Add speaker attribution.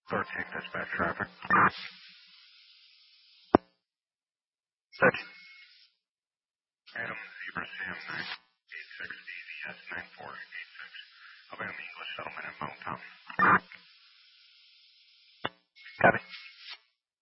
Speaker 1: 13 dispatch traffic. 6. Adam Zebra Sam 986 DZS 9486. Alabama English Settlement at Mountain. Copy.